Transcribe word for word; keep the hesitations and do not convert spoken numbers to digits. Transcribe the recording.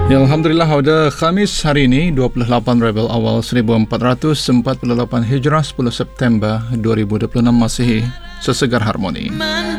Ya, Alhamdulillah pada Khamis hari ini dua puluh lapan Rabiul Awal seribu empat ratus empat puluh lapan Hijrah sepuluh September dua ribu dua puluh enam Masihi, sesegar harmoni.